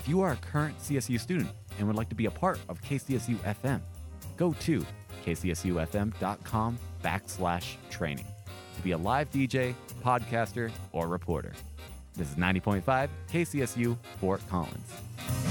If you are a current CSU student and would like to be a part of KCSU FM, go to kcsufm.com/training to be a live DJ, podcaster, or reporter. This is 90.5 KCSU Fort Collins.